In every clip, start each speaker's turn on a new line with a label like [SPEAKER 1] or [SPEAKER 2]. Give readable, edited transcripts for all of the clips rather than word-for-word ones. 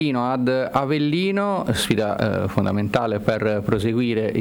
[SPEAKER 1] ad Avellino, sfida fondamentale per proseguire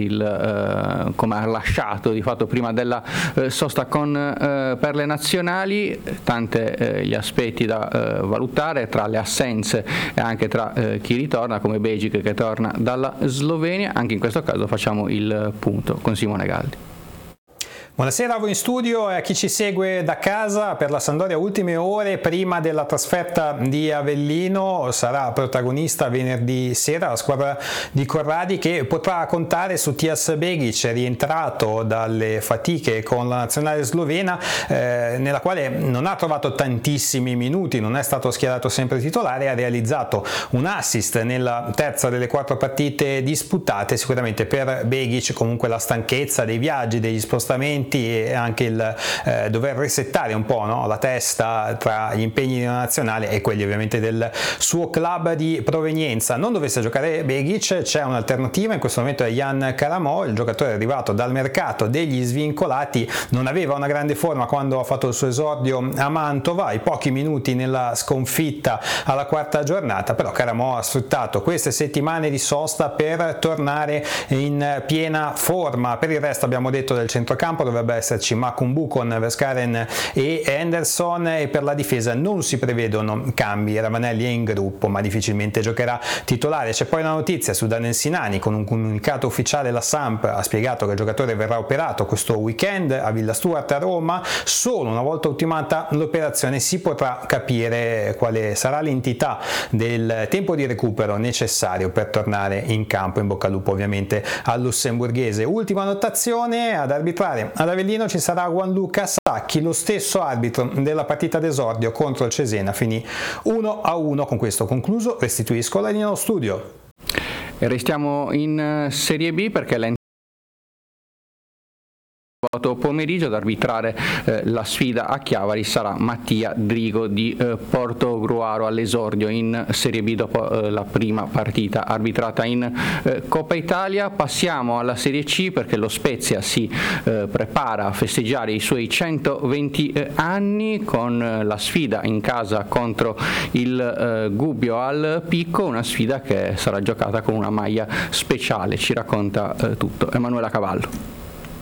[SPEAKER 1] come ha lasciato di fatto prima della sosta per le nazionali. Tante gli aspetti da valutare, tra le assenze e anche tra chi ritorna, come Begic che torna dalla Slovenia. Anche in questo caso facciamo il punto con Simone Galdi.
[SPEAKER 2] Buonasera a voi in studio e a chi ci segue da casa. Per la Sampdoria ultime ore prima della trasferta di Avellino, sarà protagonista venerdì sera la squadra di Corradi, che potrà contare su Tias Begic, rientrato dalle fatiche con la nazionale slovena, nella quale non ha trovato tantissimi minuti, non è stato schierato sempre titolare, ha realizzato un assist nella terza delle 4 partite disputate. Sicuramente per Begic comunque la stanchezza dei viaggi, degli spostamenti e anche il dover resettare un po', no, la testa tra gli impegni di una nazionale e quelli ovviamente del suo club di provenienza. Non dovesse giocare Begic, c'è un'alternativa, in questo momento è Jan Karamò, il giocatore arrivato dal mercato degli svincolati. Non aveva una grande forma quando ha fatto il suo esordio a Mantova, i pochi minuti nella sconfitta alla quarta giornata, però Karamò ha sfruttato queste settimane di sosta per tornare in piena forma. Per il resto abbiamo detto del centrocampo, dovrebbe esserci Makumbu con Verskaren e Henderson, e per la difesa non si prevedono cambi. Ravanelli è in gruppo ma difficilmente giocherà titolare. C'è poi la notizia su Daniel Sinani: con un comunicato ufficiale la Samp ha spiegato che il giocatore verrà operato questo weekend a Villa Stuart a Roma. Solo una volta ultimata l'operazione si potrà capire quale sarà l'entità del tempo di recupero necessario per tornare in campo. In bocca al lupo ovviamente al lussemburghese. Ultima notazione: ad arbitrare ad Avellino ci sarà Gianluca Sacchi, lo stesso arbitro della partita d'esordio contro il Cesena. Finì 1-1. Con questo concluso, restituisco la linea allo studio.
[SPEAKER 1] E restiamo in Serie B perché pomeriggio ad arbitrare la sfida a Chiavari sarà Mattia Drigo di Portogruaro, all'esordio in Serie B dopo la prima partita arbitrata in Coppa Italia. Passiamo alla Serie C perché lo Spezia si prepara a festeggiare i suoi 120 anni con la sfida in casa contro il Gubbio al Picco, una sfida che sarà giocata con una maglia speciale. Ci racconta tutto Emanuela Cavallo.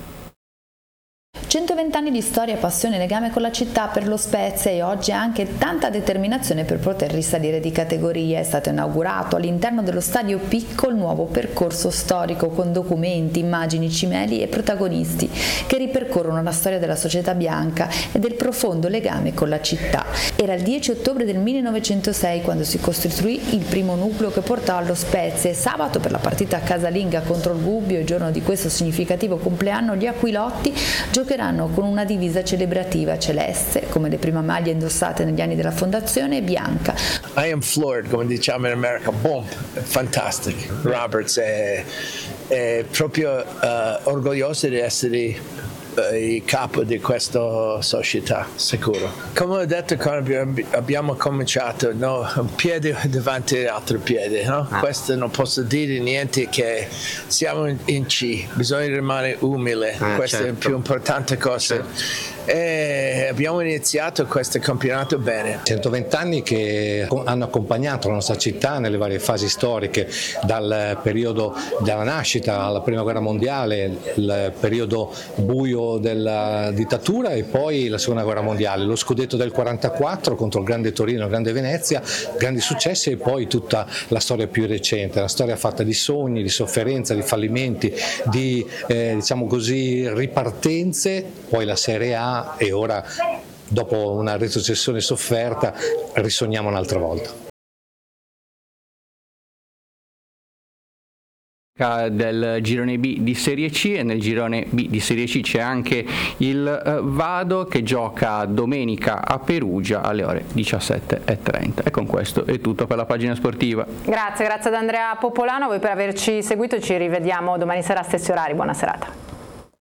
[SPEAKER 3] 120 anni di storia, passione e legame con la città per lo Spezia, e oggi anche tanta determinazione per poter risalire di categoria. È stato inaugurato all'interno dello Stadio Picco il nuovo percorso storico con documenti, immagini, cimeli e protagonisti che ripercorrono la storia della società bianca e del profondo legame con la città. Era il 10 ottobre del 1906 quando si costituì il primo nucleo che portò allo Spezia, e sabato, per la partita casalinga contro il Gubbio, il giorno di questo significativo compleanno, gli Aquilotti giocheranno con una divisa celebrativa celeste, come le prime maglie indossate negli anni della fondazione, e bianca.
[SPEAKER 4] I am floored, come diciamo in America. Boom, fantastic. Roberts è proprio orgoglioso di essere il capo di questa società, sicuro. Come ho detto quando abbiamo cominciato, no? Un piede davanti all'altro piede, no? Questo non posso dire niente, che siamo in C, bisogna rimanere umile, questa è la più importante cosa. Certo. E abbiamo iniziato questo campionato bene.
[SPEAKER 5] 120 anni che hanno accompagnato la nostra città nelle varie fasi storiche, dal periodo della nascita alla prima guerra mondiale, il periodo buio della dittatura e poi la seconda guerra mondiale, lo scudetto del 44 contro il grande Torino, il grande Venezia, grandi successi, e poi tutta la storia più recente, la storia fatta di sogni, di sofferenza, di fallimenti, di diciamo così ripartenze, poi la Serie A, e ora, dopo una retrocessione sofferta, risogniamo un'altra volta.
[SPEAKER 1] Del girone B di Serie C, e nel girone B di Serie C c'è anche il Vado che gioca domenica a Perugia alle ore 17:30. E con questo è tutto per la pagina sportiva.
[SPEAKER 6] Grazie ad Andrea Popolano, voi per averci seguito. Ci rivediamo domani sera a stessi orari. Buona serata.